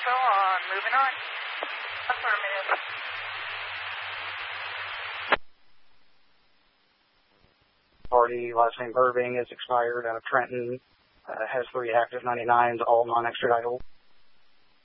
info on moving on. Affirmative. Party, last name Irving, is expired out of Trenton. Has 3 active 99s, all non-extraditable.